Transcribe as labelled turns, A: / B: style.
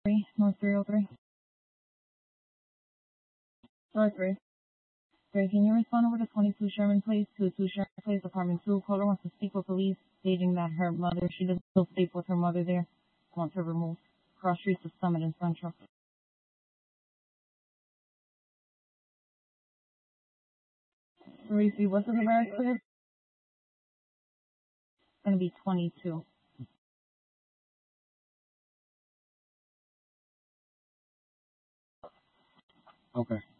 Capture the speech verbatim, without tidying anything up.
A: North three oh three. North three. Three, can you respond over to twenty-two Sherman Place to two Sherman Place, apartment two? Caller wants to speak with police, stating that her mother, she does still stay with her mother there, wants her removed. Cross streets of Summit and Central. Reese, what's the reverse clear? It's going to be twenty-two.
B: Okay.